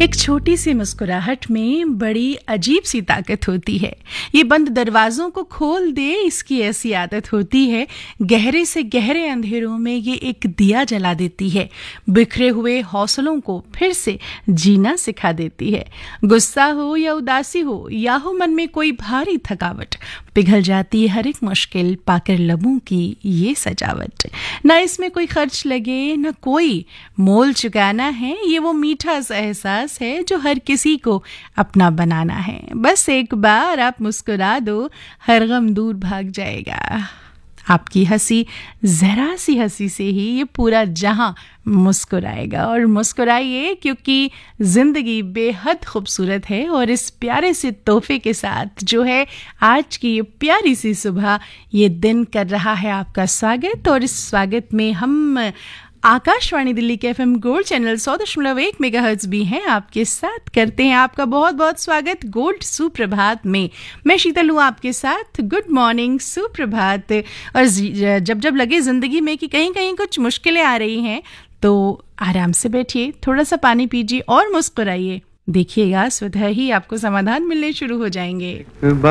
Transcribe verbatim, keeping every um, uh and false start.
एक छोटी सी मुस्कुराहट में बड़ी अजीब सी ताकत होती है। ये बंद दरवाजों को खोल दे, इसकी ऐसी आदत होती है। गहरे से गहरे अंधेरों में ये एक दिया जला देती है। बिखरे हुए हौसलों को फिर से जीना सिखा देती है। गुस्सा हो या उदासी हो या हो मन में कोई भारी थकावट, पिघल जाती है हर एक मुश्किल पाकर लबों की ये सजावट। ना इसमें कोई खर्च लगे, ना कोई मोल चुकाना है। ये वो मीठा सा एहसास है जो हर किसी को अपना बनाना है। बस एक बार आप मुस्कुरा दो, हर गम दूर भाग जाएगा। आपकी हंसी, जरा सी हंसी से ही ये पूरा जहां मुस्कुराएगा। और मुस्कुराइए, क्योंकि जिंदगी बेहद खूबसूरत है। और इस प्यारे से तोहफे के साथ जो है आज की ये प्यारी सी सुबह, ये दिन कर रहा है आपका स्वागत। और इस स्वागत में हम आकाशवाणी दिल्ली के एफएम गोल्ड चैनल सौ दशमलव एक मेगाहर्ट्ज भी हैं, आपके साथ करते हैं आपका बहुत बहुत स्वागत गोल्ड सुप्रभात में। मैं शीतल हूँ आपके साथ। गुड मॉर्निंग, सुप्रभात। और जब जब लगे जिंदगी में कि कहीं कहीं कुछ मुश्किलें आ रही हैं, तो आराम से बैठिए, थोड़ा सा पानी पीजिए और मुस्कुराइए। देखिएगा स्वतः ही आपको समाधान मिलने शुरू हो जाएंगे।